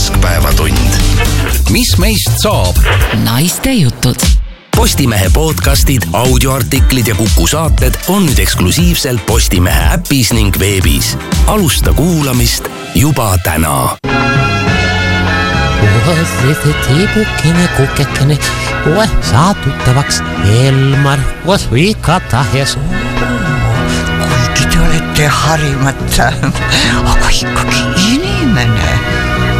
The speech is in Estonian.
keskpäevatund. Mis meist saab? Naiste jutud. Postimehe podcastid, audioartiklid ja Kuku saated on nüüd eksklusiivselt Postimehe äpis ning veebis. Alusta kuulamist juba täna. Tiibukene, kukekene, saa tuttavaks Elmar, viika tahes. Kuigi te olete harimata, aga ikkagi inimene.